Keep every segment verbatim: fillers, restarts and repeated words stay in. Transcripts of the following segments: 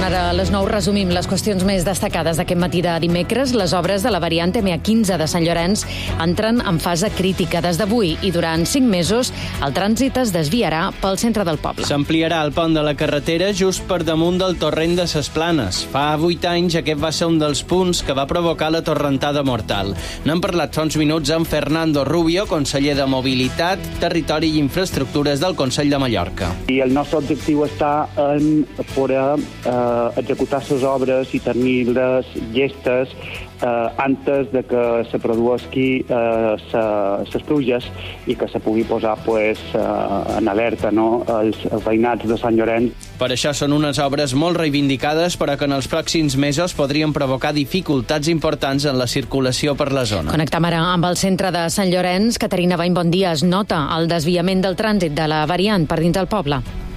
Són ara les nou. Resumim les qüestions més destacades d'aquest matí de dimecres. Les obres de la variant eme a quinze de Sant Llorenç entren en fase crítica. Des d'avui i durant cinc mesos el trànsit es desviarà pel centre del poble. S'ampliarà el pont de la carretera just per damunt del torrent de ses Planes. Fa vuit anys aquest va ser un dels punts que va provocar la torrentada mortal. N'hem parlat fa uns minuts amb Fernando Rubio, conseller de Mobilitat, Territori i Infraestructures del Consell de Mallorca. I el nostre objectiu està en poder eh, executar les obres i tenir-les llestes eh, antes de que se produeixi les eh, pluges i que se pugui posar pues, eh, en alerta no? els, els veïnats de Sant Llorenç. Per això són unes obres molt reivindicades, però que en els pròxims mesos podrien provocar dificultats importants en la circulació per la zona. Connectem ara amb el centre de Sant Llorenç. Caterina Bany, bon dia. Es nota el desviament del trànsit de la variant per dins del poble?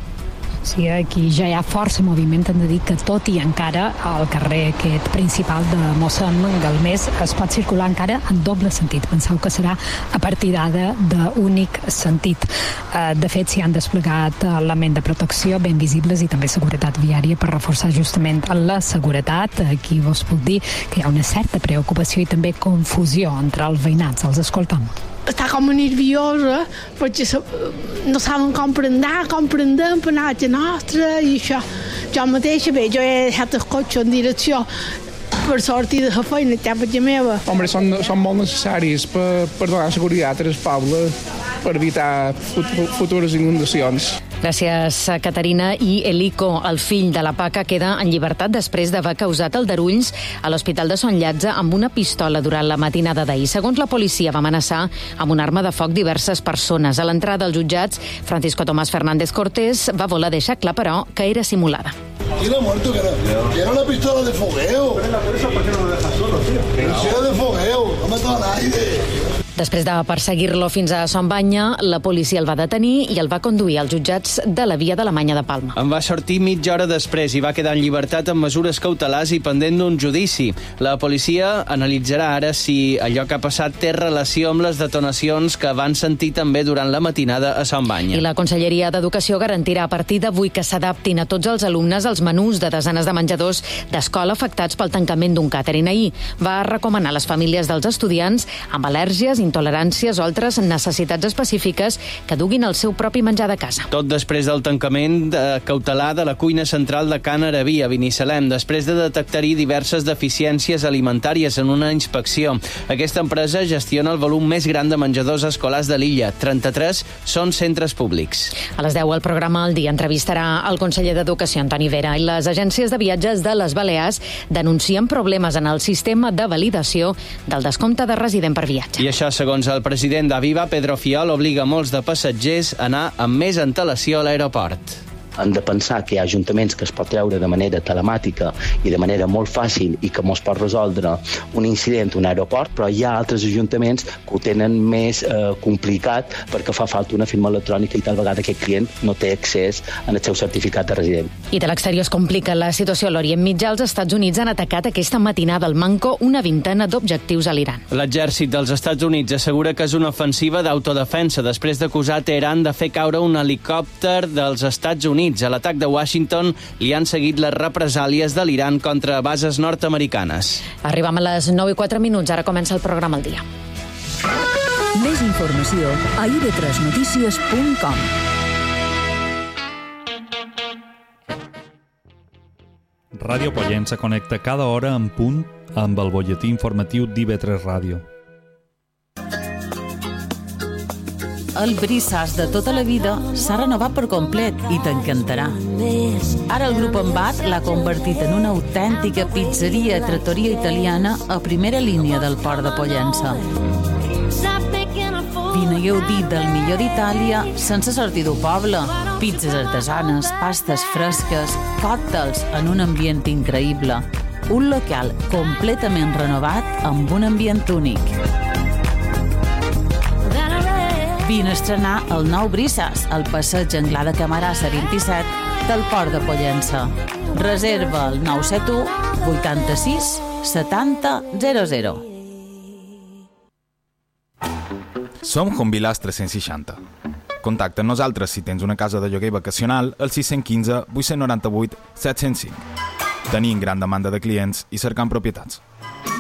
Sí, aquí ja hi ha força moviment. Hem de dir que tot i encara el carrer aquest principal de Mossèn Galmés es pot circular encara en doble sentit. Penseu que serà a partir d'ara d'únic sentit. De fet, s'hi han desplegat elements de protecció ben visibles i també seguretat viària per reforçar justament la seguretat. Aquí vos puc dir que hi ha una certa preocupació i també confusió entre els veïnats. Els escoltem. Està com nerviosa perquè no saben com prendre, com prendre per anar a casa nostra i això. Jo mateixa, bé, jo he deixat el cotxe en direcció per sortir de la feina cap a casa meva. Hombre, són, són molt necessaris per, per donar seguretat al poble, per evitar futures inundacions. Gràcies, Caterina. I Elico, el fill de la Paca, queda en llibertat després d'haver causat aldarulls a l'Hospital de Sant Llàtzer amb una pistola durant la matinada d'ahir. Segons la policia, va amenaçar amb una arma de foc diverses persones. A l'entrada als jutjats, Francisco Tomás Fernández Cortés va voler deixar clar, però, que era simulada. ¿Quién ha muerto? Que era, que era una pistola de fogueo. Pero ¿por qué no lo dejas solo, tío? Que era de fogueo, no mató a nadie. Després de perseguir-lo fins a Son Banya, la policia el va detenir i el va conduir als jutjats de la Via de la Manya de Palma. En va sortir mitja hora després i va quedar en llibertat amb mesures cautelars i pendent d'un judici. La policia analitzarà ara si allò que ha passat té relació amb les detonacions que van sentir també durant la matinada a Son Banya. I la Conselleria d'Educació garantirà a partir d'avui que s'adaptin a tots els alumnes els menús de desenes de menjadors d'escola afectats pel tancament d'un càtering. Ahir va recomanar a les famílies dels estudiants amb al·lèrgies, intoleràncies o altres necessitats específiques que duguin el seu propi menjar de casa. Tot després del tancament de cautelar de la cuina central de Can Arabí a Binissalem, després de detectar-hi diverses deficiències alimentàries en una inspecció. Aquesta empresa gestiona el volum més gran de menjadors escolars de l'illa. trenta-tres són centres públics. A les deu el programa El Dia entrevistarà el conseller d'Educació, Antoni Vera, i les agències de viatges de les Balears denuncien problemes en el sistema de validació del descompte de resident per viatge. I això, segons el president d'Aviva, Pedro Fiol, obliga molts de passatgers a anar amb més antelació a l'aeroport. Hem de pensar que hi ha ajuntaments que es pot treure de manera telemàtica i de manera molt fàcil i que mos pot resoldre un incident a un aeroport, però hi ha altres ajuntaments que ho tenen més eh, complicat perquè fa falta una firma electrònica i tal vegada aquest client no té accés al seu certificat de resident. I de l'exterior es complica la situació a l'Orient Mitjà. Els Estats Units han atacat aquesta matinada al Manco una vintena d'objectius a l'Iran. L'exèrcit dels Estats Units assegura que és una ofensiva d'autodefensa després d'acusar Teheran de fer caure un helicòpter dels Estats Units. A l'atac de Washington li han seguit les represàlies de l'Iran contra bases nord-americanes. Arribem a les nou i quatre minuts. Ara comença el programa El Dia. Més informació a i ve tres notícies punt com. Ràdio Pollença connecta cada hora en punt amb el butlletí informatiu d'I ve tres Ràdio. El Brissàs de tota la vida s'ha renovat per complet i t'encantarà. Ara el grup Embat l'ha convertit en una autèntica pizzeria trattoria italiana a primera línia del port de Pollença. Vine i gaudi del millor d'Itàlia sense sortir del poble. Pizzas artesanes, pastes fresques, còctels en un ambient increïble. Un local completament renovat amb un ambient únic. Vine a estrenar el nou Brissàs al passeig Anglà de Camarasa vint-i-set del Port de Pollença. Reserva el nou set u vuitanta-sis setanta zero zero. Som Jubilars tres-cents seixanta. Contacta amb nosaltres si tens una casa de lloguer vacacional al sis cents quinze vuit noranta-vuit set cents cinc. tenint gran demanda de clients i cercant propietats.